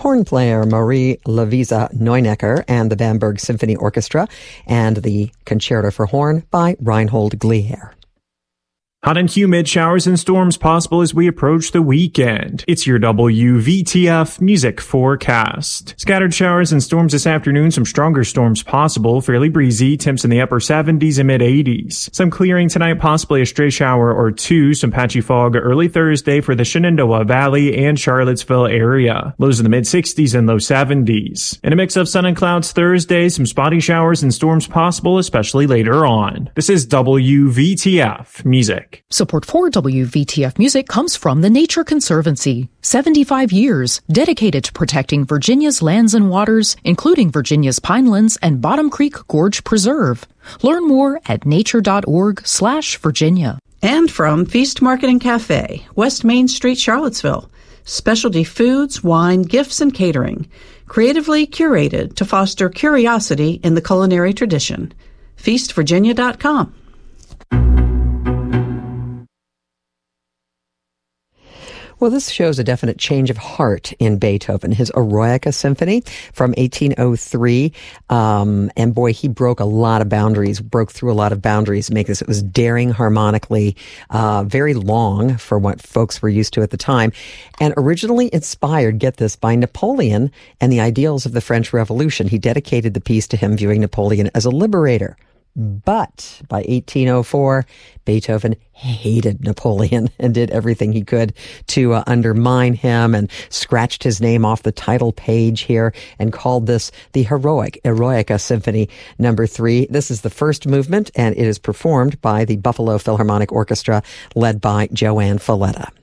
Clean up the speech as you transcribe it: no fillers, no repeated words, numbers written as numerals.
horn player Marie-Louise Neunecker and the Bamberg Symphony Orchestra, and the Concerto for Horn by Reinhold Glier. Hot and humid, showers and storms possible as we approach the weekend. It's your WVTF music forecast. Scattered showers and storms this afternoon, some stronger storms possible, fairly breezy, temps in the upper 70s and mid 80s. Some clearing tonight, possibly a stray shower or two, some patchy fog early Thursday for the Shenandoah Valley and Charlottesville area. Lows in the mid 60s and low 70s. In a mix of sun and clouds Thursday, some spotty showers and storms possible, especially later on. This is WVTF music. Support for WVTF Music comes from the Nature Conservancy. 75 years dedicated to protecting Virginia's lands and waters, including Virginia's Pinelands and Bottom Creek Gorge Preserve. Learn more at nature.org/Virginia. And from Feast Market and Cafe, West Main Street, Charlottesville. Specialty foods, wine, gifts, and catering. Creatively curated to foster curiosity in the culinary tradition. FeastVirginia.com. Well, this shows a definite change of heart in Beethoven, his Eroica Symphony from 1803. And boy, he broke through a lot of boundaries to make this. It was daring harmonically, very long for what folks were used to at the time, and originally inspired, get this, by Napoleon and the ideals of the French Revolution. He dedicated the piece to him, viewing Napoleon as a liberator. But by 1804, Beethoven hated Napoleon and did everything he could to undermine him, and scratched his name off the title page here and called this the Eroica Symphony No. 3. This is the first movement, and it is performed by the Buffalo Philharmonic Orchestra led by Joanne Falletta.